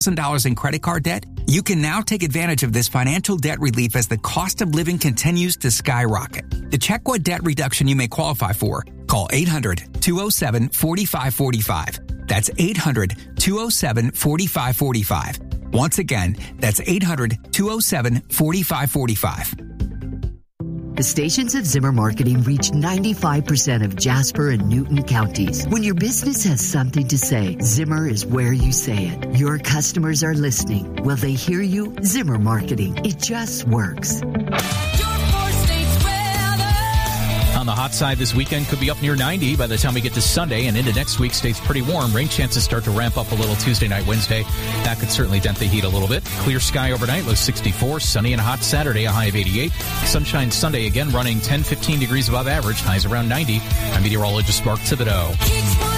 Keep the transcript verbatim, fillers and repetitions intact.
one thousand dollars in credit card debt? You can now take advantage of this financial debt relief as the cost of living continues to skyrocket. To check what debt reduction you may qualify for, call eight hundred, two oh seven, four five four five. That's eight hundred, two oh seven, four five four five. Once again, that's eight hundred, two oh seven, four five four five. The stations of Zimmer Marketing reach ninety-five percent of Jasper and Newton counties. When your business has something to say, Zimmer is where you say it. Your customers are listening. Will they hear you? Zimmer Marketing. It just works. On the hot side this weekend, could be up near ninety by the time we get to Sunday, and into next week stays pretty warm. Rain chances start to ramp up a little Tuesday night, Wednesday. That could certainly dent the heat a little bit. Clear sky overnight, low sixty-four. Sunny and hot Saturday, a high of eighty-eight. Sunshine Sunday again, running ten, fifteen degrees above average. Highs around ninety. I'm meteorologist Mark Thibodeau.